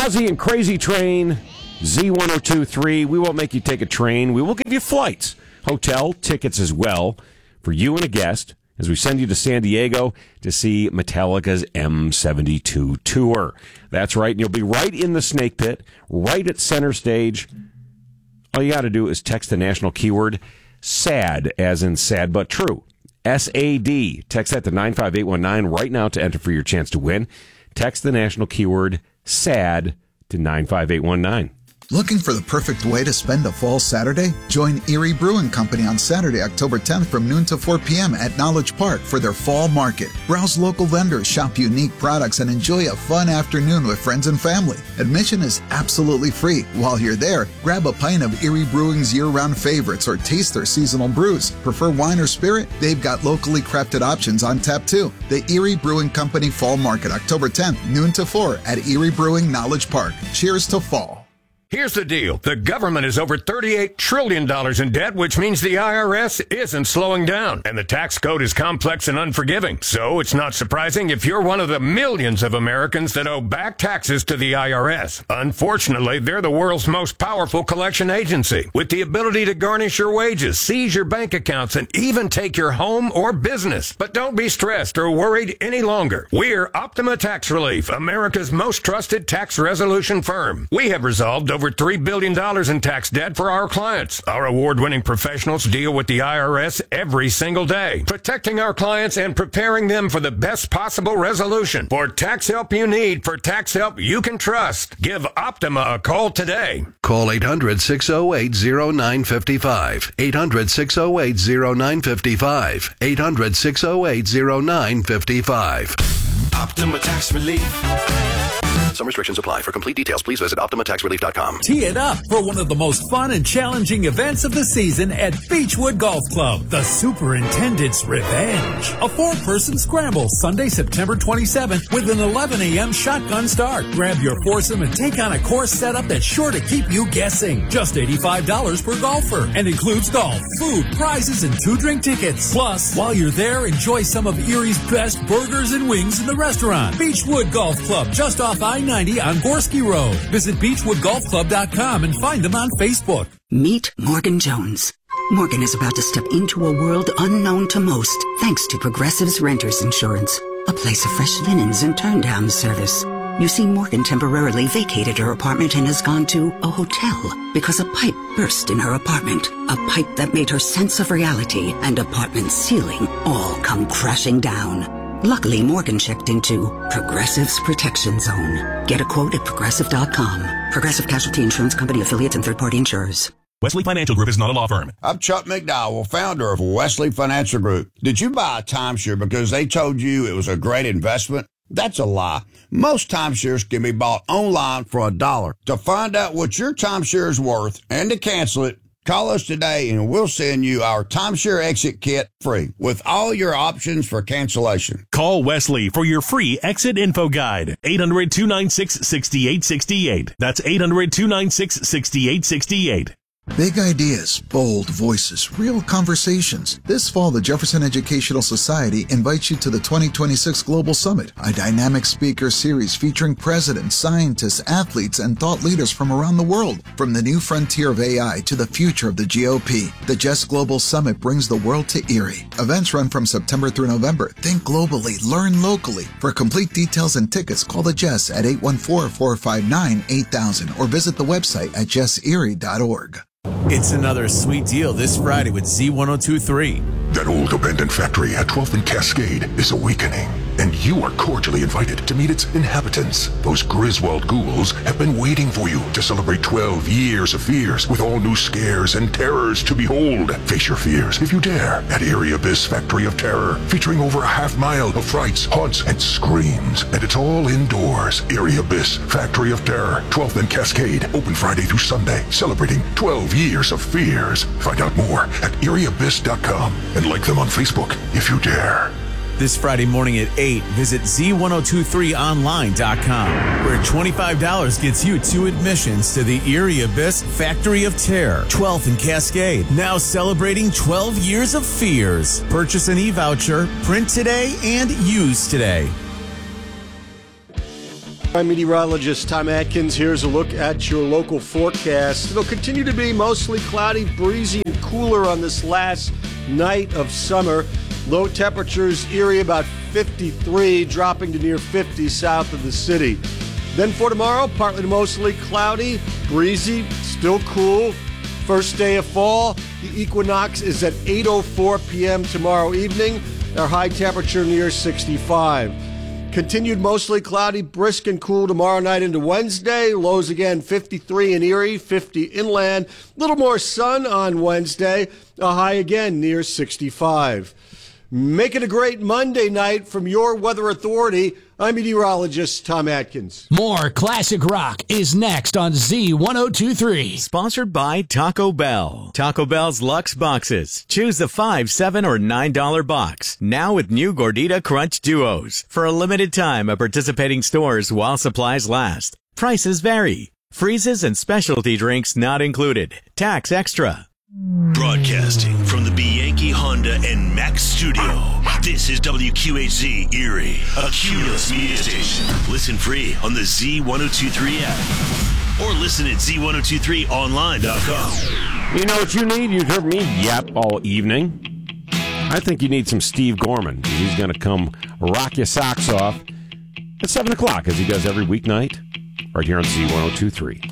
Ozzy and Crazy Train, Z1023. We won't make you take a train. We will give you flights, hotel, tickets as well for you and a guest as we send you to San Diego to see Metallica's M72 tour. That's right, and you'll be right in the Snake Pit, right at center stage. All you got to do is text the national keyword SAD, as in sad but true. SAD. Text that to 95819 right now to enter for your chance to win. Text the national keyword SAD to 95819. Looking for the perfect way to spend a fall Saturday? Join Erie Brewing Company on Saturday, October 10th from noon to 4 p.m. at Knowledge Park for their fall market. Browse local vendors, shop unique products, and enjoy a fun afternoon with friends and family. Admission is absolutely free. While you're there, grab a pint of Erie Brewing's year-round favorites or taste their seasonal brews. Prefer wine or spirit? They've got locally crafted options on tap too. The Erie Brewing Company Fall Market, October 10th, noon to 4 at Erie Brewing Knowledge Park. Cheers to fall. Here's the deal. The government is over $38 trillion in debt, which means the IRS isn't slowing down. And the tax code is complex and unforgiving. So it's not surprising if you're one of the millions of Americans that owe back taxes to the IRS. Unfortunately, they're the world's most powerful collection agency, with the ability to garnish your wages, seize your bank accounts, and even take your home or business. But don't be stressed or worried any longer. We're Optima Tax Relief, America's most trusted tax resolution firm. We have resolved over $3 billion in tax debt for our clients. Our award-winning professionals deal with the IRS every single day, protecting our clients and preparing them for the best possible resolution. For tax help you need, for tax help you can trust, give Optima a call today. Call 800-608-0955. 800-608-0955. 800-608-0955. Optima Tax Relief. Some restrictions apply. For complete details, please visit OptimaTaxRelief.com. Tee it up for one of the most fun and challenging events of the season at Beechwood Golf Club, the Superintendent's Revenge. A 4-person scramble Sunday, September 27th with an 11 a.m. shotgun start. Grab your foursome and take on a course setup that's sure to keep you guessing. Just $85 per golfer and includes golf, food, prizes, and 2-drink tickets. Plus, while you're there, enjoy some of Erie's best burgers and wings in the restaurant. Beechwood Golf Club, just off I-90 on Gorski Road. Visit BeechwoodGolfClub.com and find them on Facebook. Meet Morgan Jones. Morgan is about to step into a world unknown to most, thanks to Progressive's Renters Insurance, a place of fresh linens and turn-down service. You see, Morgan temporarily vacated her apartment and has gone to a hotel because a pipe burst in her apartment. A pipe that made her sense of reality and apartment ceiling all come crashing down. Luckily, Morgan checked into Progressive's Protection Zone. Get a quote at Progressive.com. Progressive Casualty Insurance Company, affiliates, and third-party insurers. Wesley Financial Group is not a law firm. I'm Chuck McDowell, founder of Wesley Financial Group. Did you buy a timeshare because they told you it was a great investment? That's a lie. Most timeshares can be bought online for $1. To find out what your timeshare is worth and to cancel it, call us today and we'll send you our timeshare exit kit free with all your options for cancellation. Call Wesley for your free exit info guide. 800-296-6868. That's 800-296-6868. Big ideas, bold voices, real conversations. This fall, the Jefferson Educational Society invites you to the 2026 Global Summit, a dynamic speaker series featuring presidents, scientists, athletes, and thought leaders from around the world. From the new frontier of AI to the future of the GOP, the JES Global Summit brings the world to Erie. Events run from September through November. Think globally, learn locally. For complete details and tickets, call the JES at 814-459-8000 or visit the website at jeserie.org. It's another sweet deal this Friday with Z1023. That old abandoned factory at 12th and Cascade is awakening, and you are cordially invited to meet its inhabitants. Those Griswold ghouls have been waiting for you to celebrate 12 years of fears with all new scares and terrors to behold. Face your fears if you dare at Erie Abyss Factory of Terror, featuring over a half mile of frights, haunts, and screams. And it's all indoors. Erie Abyss Factory of Terror, 12th and Cascade, open Friday through Sunday, celebrating 12 years of fears. Find out more at erieabyss.com and like them on Facebook if you dare. This Friday morning at 8, visit Z1023online.com, where $25 gets you 2 admissions to the Erie Abyss Factory of Terror, 12th and Cascade. Now celebrating 12 years of fears. Purchase an e-voucher, print today, and use today. I'm meteorologist Tom Atkins. Here's a look at your local forecast. It'll continue to be mostly cloudy, breezy, and cooler on this last night of summer. Low temperatures, Erie about 53, dropping to near 50 south of the city. Then for tomorrow, partly to mostly cloudy, breezy, still cool. First day of fall. The equinox is at 8:04 p.m. tomorrow evening. Our high temperature near 65. Continued mostly cloudy, brisk and cool tomorrow night into Wednesday. Lows again 53 in Erie, 50 inland. Little more sun on Wednesday. A high again near 65. Make it a great Monday night from your weather authority. I'm meteorologist Tom Atkins. More classic rock is next on Z1023. Sponsored by Taco Bell. Taco Bell's Luxe Boxes. Choose the $5, $7, or $9 box. Now with new Gordita Crunch Duos. For a limited time at participating stores while supplies last. Prices vary. Freezes and specialty drinks not included. Tax extra. Broadcasting from the Bianchi Honda and Mack studio, this is WQHZ Erie, a Cumulus media station. Listen free on the Z1023 app or listen at Z1023online.com. You know what you need? You've heard me yap all evening. I think you need some Steve Gorman. He's going to come rock your socks off at 7 o'clock, as he does every weeknight, right here on Z1023.